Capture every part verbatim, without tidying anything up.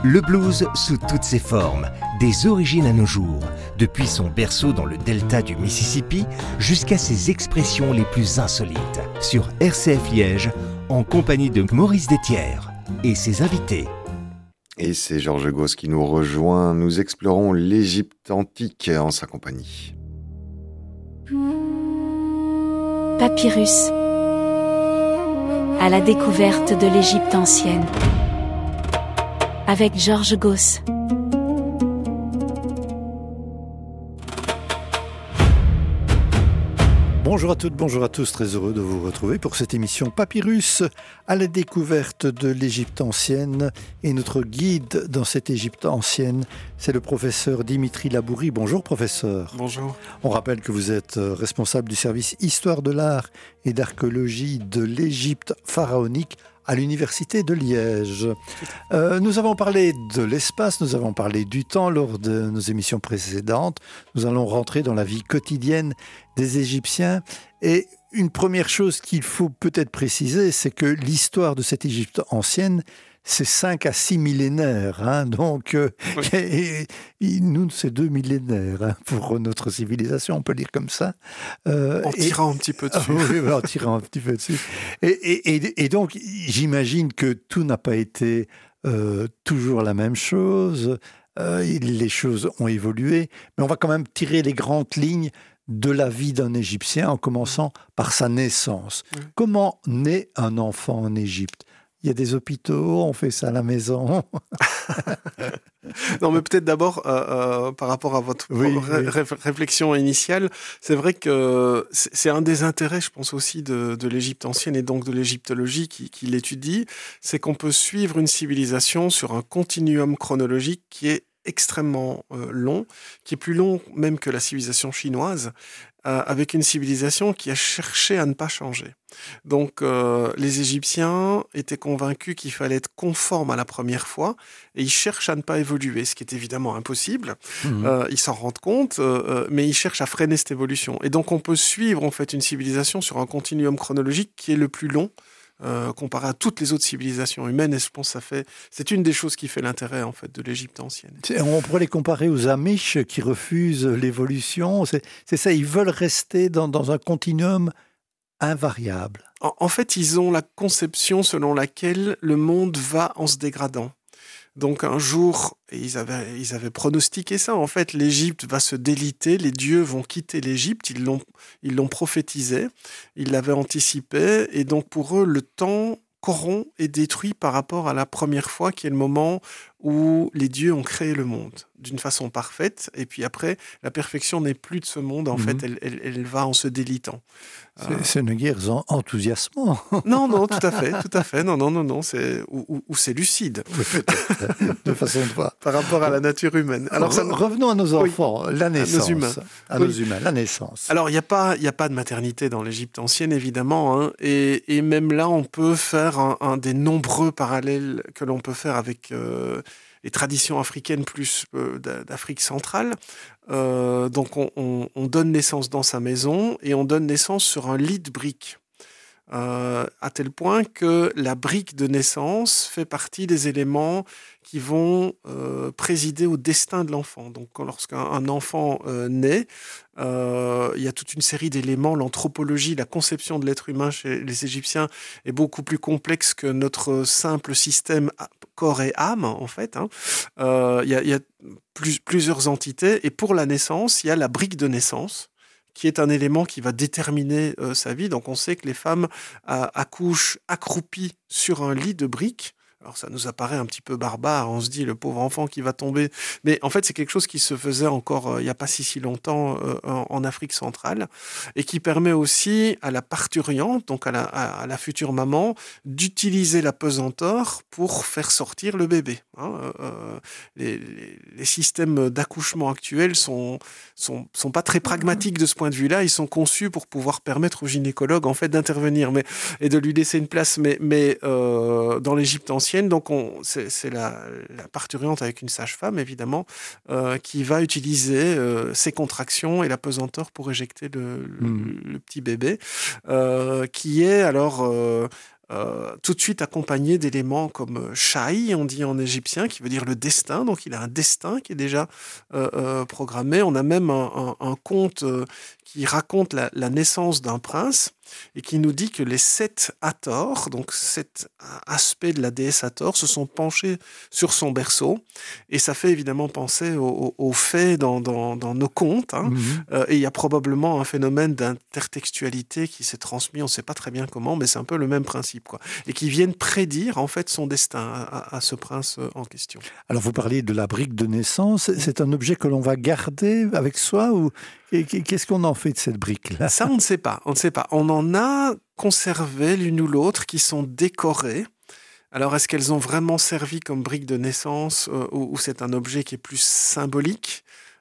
Le blues sous toutes ses formes, des origines à nos jours, depuis son berceau dans le delta du Mississippi jusqu'à ses expressions les plus insolites. Sur R C F Liège, en compagnie de Maurice Détière et ses invités. Et c'est Georges Goss qui nous rejoint. Nous explorons l'Égypte antique en sa compagnie. Papyrus. À la découverte de l'Égypte ancienne. Avec Georges Goss. Bonjour à toutes, bonjour à tous, très heureux de vous retrouver pour cette émission Papyrus à la découverte de l'Égypte ancienne. Et notre guide dans cette Égypte ancienne, c'est le professeur Dimitri Labourie. Bonjour professeur. Bonjour. On rappelle que vous êtes responsable du service Histoire de l'art et d'archéologie de l'Égypte pharaonique à l'Université de Liège. Euh, nous avons parlé de l'espace, nous avons parlé du temps lors de nos émissions précédentes. Nous allons rentrer dans la vie quotidienne des Égyptiens. Et une première chose qu'il faut peut-être préciser, c'est que l'histoire de cette Égypte ancienne, c'est cinq à six millénaires. Hein, donc, euh, oui. et, et, nous, c'est deux millénaires hein, pour notre civilisation, on peut dire comme ça. Euh, en tirant et, un petit peu dessus. Oui, en tirant un petit peu dessus. Et, et, et, et donc, j'imagine que tout n'a pas été euh, toujours la même chose. Euh, les choses ont évolué. Mais on va quand même tirer les grandes lignes de la vie d'un Égyptien en commençant par sa naissance. Oui. Comment naît un enfant en Égypte ? Il y a des hôpitaux, on fait ça à la maison. Non, mais peut-être d'abord, euh, euh, par rapport à votre oui, ré- oui. réflexion initiale, c'est vrai que c'est, c'est un des intérêts, je pense aussi, de, de l'Égypte ancienne et donc de l'égyptologie qui, qui l'étudie, c'est qu'on peut suivre une civilisation sur un continuum chronologique qui est extrêmement euh, long, qui est plus long même que la civilisation chinoise, euh, avec une civilisation qui a cherché à ne pas changer. Donc euh, les Égyptiens étaient convaincus qu'il fallait être conforme à la première fois et ils cherchent à ne pas évoluer, ce qui est évidemment impossible. Mmh. Euh, ils s'en rendent compte, euh, mais ils cherchent à freiner cette évolution. Et donc on peut suivre en fait une civilisation sur un continuum chronologique qui est le plus long, Euh, comparé à toutes les autres civilisations humaines, et je pense que ça fait, c'est une des choses qui fait l'intérêt en fait de l'Égypte ancienne. On pourrait les comparer aux Amish qui refusent l'évolution. C'est, c'est ça, ils veulent rester dans, dans un continuum invariable. En, en fait, ils ont la conception selon laquelle le monde va en se dégradant. Donc un jour, et ils avaient, ils avaient pronostiqué ça, en fait, l'Égypte va se déliter, les dieux vont quitter l'Égypte, ils l'ont, ils l'ont prophétisé, ils l'avaient anticipé, et donc pour eux, le temps corrompt et détruit par rapport à la première fois, qui est le moment où les dieux ont créé le monde d'une façon parfaite, et puis après, la perfection n'est plus de ce monde, en mmh. fait, elle, elle, elle va en se délitant. C'est, euh... c'est une guerre enthousiasmante. Non, non, tout à fait, tout à fait, non, non, non, non, c'est, ou, ou, ou c'est lucide. Oui, peut-être, de façon de voir. Par rapport à la nature humaine. Alors, ça... Revenons à nos enfants, oui. la naissance. À nos humains. À nos oui. humains, la naissance. Alors, il n'y a pas, il n'y a pas de maternité dans l'Égypte ancienne, évidemment, hein, et, et même là, on peut faire un, un des nombreux parallèles que l'on peut faire avec... Euh, les traditions africaines plus euh, d'Afrique centrale. Euh, donc, on, on, on donne naissance dans sa maison et on donne naissance sur un lit de briques. Euh, à tel point que la brique de naissance fait partie des éléments qui vont euh, présider au destin de l'enfant. Donc, lorsqu'un un enfant euh, naît, euh, il y a toute une série d'éléments. L'anthropologie, la conception de l'être humain chez les Égyptiens est beaucoup plus complexe que notre simple système corps et âme, en fait. Hein. Euh, il y a, il y a plus, plusieurs entités. Et pour la naissance, il y a la brique de naissance, qui est un élément qui va déterminer euh, sa vie. Donc, on sait que les femmes euh, accouchent accroupies sur un lit de briques. Alors, ça nous apparaît un petit peu barbare. On se dit, le pauvre enfant qui va tomber. Mais en fait, c'est quelque chose qui se faisait encore euh, il n'y a pas si, si longtemps euh, en, en Afrique centrale et qui permet aussi à la parturiente, donc à la, à, à la future maman, d'utiliser la pesanteur pour faire sortir le bébé. Hein, euh, les, les, les systèmes d'accouchement actuels sont, sont, sont pas très pragmatiques de ce point de vue-là. Ils sont conçus pour pouvoir permettre au gynécologue en fait, d'intervenir mais, et de lui laisser une place. Mais, mais euh, dans l'Égypte ancienne, donc on, c'est, c'est la, la parturiente avec une sage-femme, évidemment, euh, qui va utiliser euh, ses contractions et la pesanteur pour éjecter le, mmh. le, le petit bébé, euh, qui est alors... Euh, euh, tout de suite accompagné d'éléments comme Shai, on dit en égyptien, qui veut dire le destin. Donc il a un destin qui est déjà euh, euh, programmé. On a même un, un, un conte euh, qui raconte la, la naissance d'un prince et qui nous dit que les sept Hathor, donc sept aspects de la déesse Hathor, se sont penchés sur son berceau. Et ça fait évidemment penser aux, aux faits dans, dans, dans nos contes. Hein. Mm-hmm. Euh, et il y a probablement un phénomène d'intertextualité qui s'est transmis, on ne sait pas très bien comment, mais c'est un peu le même principe, quoi. Et qui viennent prédire en fait son destin à, à ce prince en question. Alors vous parliez de la brique de naissance, c'est un objet que l'on va garder avec soi ou qu'est-ce qu'on en fait de cette brique-là? Ça, on ne sait pas. On ne sait pas. On en a conservé l'une ou l'autre qui sont décorées. Alors, est-ce qu'elles ont vraiment servi comme brique de naissance euh, ou, ou c'est un objet qui est plus symbolique?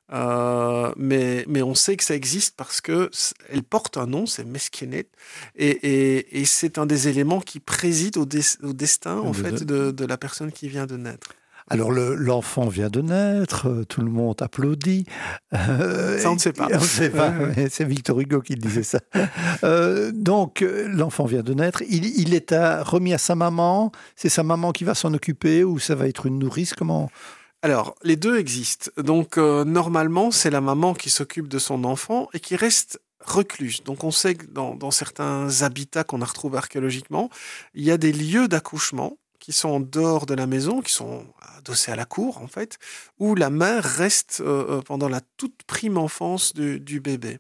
Euh, mais, mais on sait que ça existe parce qu'elle porte un nom, c'est Meskenet, et, et, et c'est un des éléments qui préside au, des, au destin en fait, de, de la personne qui vient de naître. Alors, le, l'enfant vient de naître, tout le monde applaudit. Euh, ça, on ne sait pas. On ne sait pas, c'est Victor Hugo qui disait ça. Euh, donc, l'enfant vient de naître, il, il est à, remis à sa maman, c'est sa maman qui va s'en occuper ou ça va être une nourrice, comment ? Alors, les deux existent. Donc, euh, normalement, c'est la maman qui s'occupe de son enfant et qui reste recluse. Donc, on sait que dans, dans certains habitats qu'on a retrouvés archéologiquement, il y a des lieux d'accouchement qui sont en dehors de la maison, qui sont adossés à la cour, en fait, où la mère reste euh, pendant la toute prime enfance du, du bébé.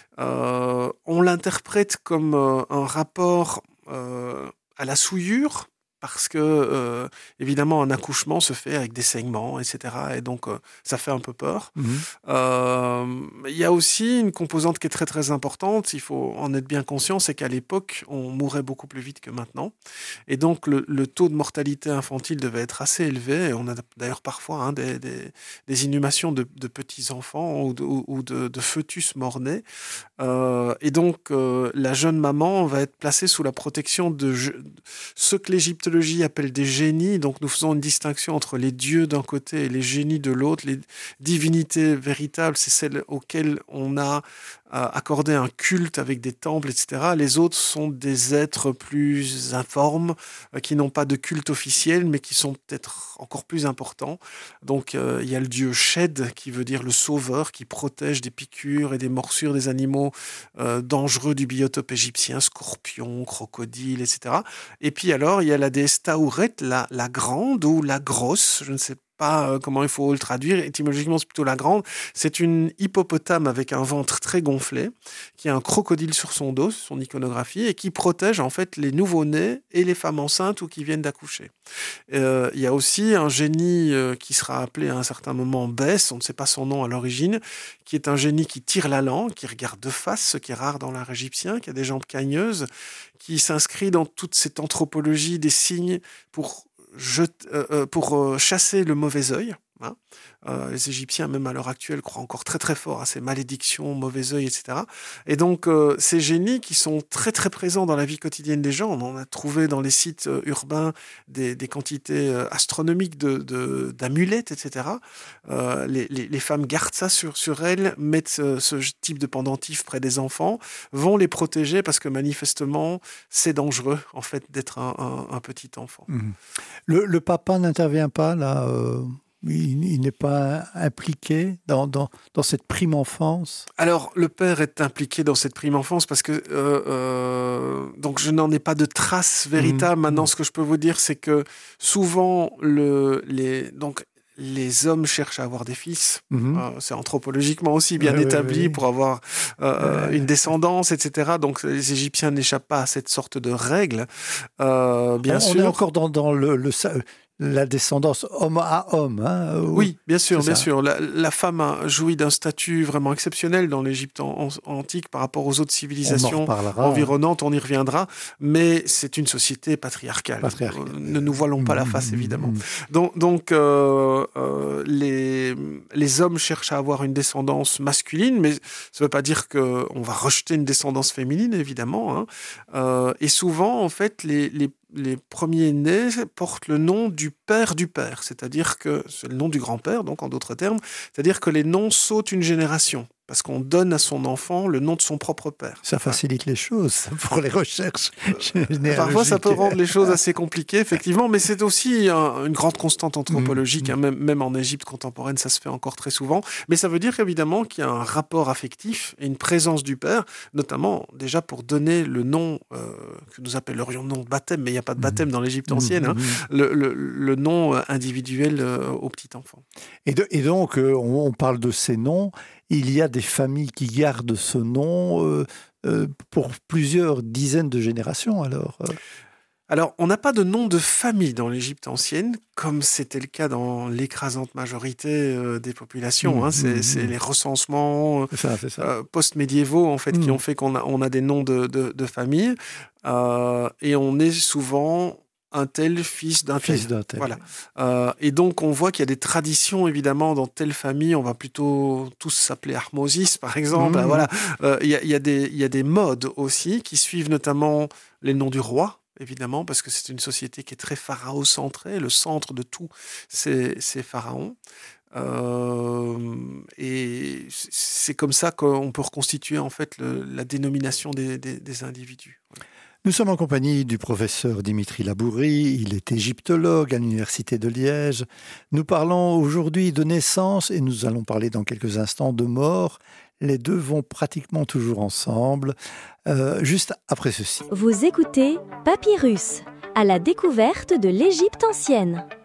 Euh, on l'interprète comme euh, un rapport euh, à la souillure, parce que, euh, évidemment, un accouchement se fait avec des saignements, et cetera. Et donc, euh, ça fait un peu peur. Mmh. Euh, il y a aussi une composante qui est très, très importante. Il faut en être bien conscient, c'est qu'à l'époque, on mourait beaucoup plus vite que maintenant. Et donc, le, le taux de mortalité infantile devait être assez élevé. Et on a d'ailleurs parfois hein, des, des, des inhumations de, de petits-enfants ou de, ou de, de fœtus mort-nés. Euh, et donc, euh, la jeune maman va être placée sous la protection de je, ce que l'Égypte appelle des génies, donc nous faisons une distinction entre les dieux d'un côté et les génies de l'autre. Les divinités véritables, c'est celles auxquelles on a euh, accordé un culte avec des temples, et cetera. Les autres sont des êtres plus informes, euh, qui n'ont pas de culte officiel, mais qui sont peut-être encore plus importants. Donc euh, il y a le dieu Shed, qui veut dire le sauveur, qui protège des piqûres et des morsures des animaux euh, dangereux du biotope égyptien, scorpions, crocodiles, et cetera. Et puis alors, il y a la déesse Taouret, la, la grande ou la grosse, je ne sais pas euh, comment il faut le traduire, étymologiquement c'est plutôt la grande. C'est une hippopotame avec un ventre très gonflé, qui a un crocodile sur son dos, son iconographie, et qui protège en fait les nouveau-nés et les femmes enceintes ou qui viennent d'accoucher. Euh, il y a aussi un génie euh, qui sera appelé à un certain moment Bès, on ne sait pas son nom à l'origine, qui est un génie qui tire la langue, qui regarde de face, ce qui est rare dans l'art égyptien, qui a des jambes cagneuses, qui s'inscrit dans toute cette anthropologie des signes pour, jeter, euh, pour euh, chasser le mauvais œil. Hein. Euh, les Égyptiens, même à l'heure actuelle, croient encore très très fort à ces malédictions, mauvais œil, et cetera. Et donc, euh, ces génies qui sont très très présents dans la vie quotidienne des gens, on en a trouvé dans les sites euh, urbains des, des quantités euh, astronomiques de, de, d'amulettes, et cetera. Euh, les, les, les femmes gardent ça sur, sur elles, mettent euh, ce type de pendentif près des enfants, vont les protéger parce que manifestement, c'est dangereux en fait d'être un, un, un petit enfant. Mmh. Le, le papa n'intervient pas là euh... Il, il n'est pas impliqué dans, dans, dans cette prime enfance? Alors, le père est impliqué dans cette prime enfance parce que euh, euh, donc je n'en ai pas de traces véritables. Mmh. Maintenant, ce que je peux vous dire, c'est que souvent, le, les, donc, les hommes cherchent à avoir des fils. Mmh. Euh, c'est anthropologiquement aussi bien oui, établi oui, oui. pour avoir euh, ouais. une descendance, et cetera. Donc, les Égyptiens n'échappent pas à cette sorte de règle. Euh, bien on, sûr. On est encore dans, dans le... le... La descendance homme à homme. Hein, ou... Oui, bien sûr, bien sûr. La, la femme a joui d'un statut vraiment exceptionnel dans l'Égypte en, en, antique par rapport aux autres civilisations on environnantes, on y reviendra, mais c'est une société patriarcale. patriarcale. Euh, ne nous voilons pas mmh, la face, évidemment. Mmh. Donc, donc euh, euh, les, les hommes cherchent à avoir une descendance masculine, mais ça ne veut pas dire qu'on va rejeter une descendance féminine, évidemment. Hein. Euh, et souvent, en fait, les, les les premiers-nés portent le nom du père du père, c'est-à-dire que c'est le nom du grand-père, donc en d'autres termes, c'est-à-dire que les noms sautent une génération. parce qu'on donne à son enfant le nom de son propre père. Ça facilite les choses pour les recherches généalogiques. Parfois, ça peut rendre les choses assez compliquées, effectivement, mais c'est aussi un, une grande constante anthropologique. Mmh. Hein, même, même en Égypte contemporaine, ça se fait encore très souvent. Mais ça veut dire évidemment qu'il y a un rapport affectif et une présence du père, notamment déjà pour donner le nom euh, que nous appellerions nom de baptême, mais il n'y a pas de baptême mmh. dans l'Égypte ancienne, mmh. hein, le, le, le nom individuel euh, au petit enfant. Et, de, et donc, euh, on, on parle de ces noms. Il y a des familles qui gardent ce nom euh, euh, pour plusieurs dizaines de générations, alors euh. Alors, on n'a pas de nom de famille dans l'Égypte ancienne, comme c'était le cas dans l'écrasante majorité euh, des populations. Mmh, hein. C'est, mmh. c'est les recensements c'est ça, c'est ça. Euh, post-médiévaux, en fait, mmh. qui ont fait qu'on a, on a des noms de, de, de famille. Euh, et on est souvent un tel fils d'un tel. Fils d'un tel. Voilà. Euh, et donc, on voit qu'il y a des traditions, évidemment, dans telle famille. On va plutôt tous s'appeler Ahmosis, par exemple. Mmh. Voilà. Euh, il y a, il y a des, il y a des modes aussi qui suivent notamment les noms du roi, évidemment, parce que c'est une société qui est très pharaocentrée. Le centre de tout, c'est, c'est Pharaon. Euh, et c'est comme ça qu'on peut reconstituer, en fait, le, la dénomination des, des, des individus. Voilà. Nous sommes en compagnie du professeur Dimitri Labourie, il est égyptologue à l'Université de Liège. Nous parlons aujourd'hui de naissance et nous allons parler dans quelques instants de mort. Les deux vont pratiquement toujours ensemble, euh, juste après ceci. Vous écoutez Papyrus, à la découverte de l'Égypte ancienne.